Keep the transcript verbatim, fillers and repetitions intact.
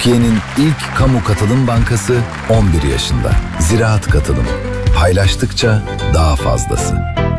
Türkiye'nin ilk kamu katılım bankası on bir yaşında. Ziraat Katılım. Paylaştıkça daha fazlası.